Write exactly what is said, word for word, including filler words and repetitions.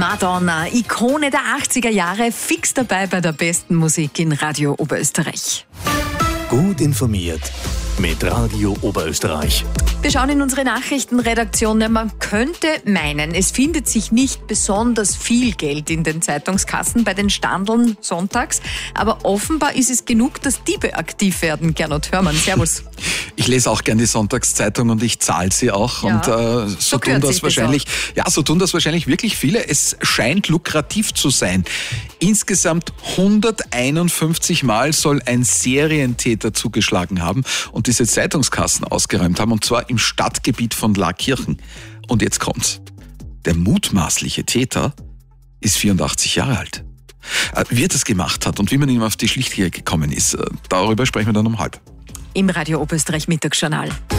Madonna, Ikone der achtziger Jahre, fix dabei bei der besten Musik in Radio Oberösterreich. Gut informiert mit Radio Oberösterreich. Wir schauen in unsere Nachrichtenredaktion. Man könnte meinen, es findet sich nicht besonders viel Geld in den Zeitungskassen bei den Standeln sonntags. Aber offenbar ist es genug, dass Diebe aktiv werden. Gernot Hörmann, servus. Ich lese auch gerne die Sonntagszeitung und ich zahle sie auch. Ja, und äh, so, so tun das wahrscheinlich, ja, so tun das wahrscheinlich wirklich viele. Es scheint lukrativ zu sein. Insgesamt hunderteinundfünfzig Mal soll ein Serientäter zugeschlagen haben und diese Zeitungskassen ausgeräumt haben, und zwar im Stadtgebiet von Laakirchen. Und jetzt kommt's. Der mutmaßliche Täter ist vierundachtzig Jahre alt. Wie er das gemacht hat und wie man ihm auf die Schliche gekommen ist, darüber sprechen wir dann um halb. Im Radio Oberösterreich Mittagsjournal.